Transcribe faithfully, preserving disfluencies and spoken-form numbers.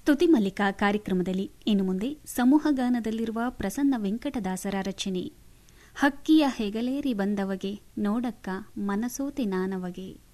ಸ್ತುತಿ ಮಲ್ಲಿಕಾ ಕಾರ್ಯಕ್ರಮದಲ್ಲಿ ಇನ್ನು ಮುಂದೆ ಸಮೂಹಗಾನದಲ್ಲಿರುವ ಪ್ರಸನ್ನ ವೆಂಕಟದಾಸರ ರಚನೆ ಹಕ್ಕಿಯ ಹೆಗಲೇರಿ ಬಂದವಗೆ ನೋಡಕ್ಕ ಮನಸೋತೆ ನಾನವಗೆ.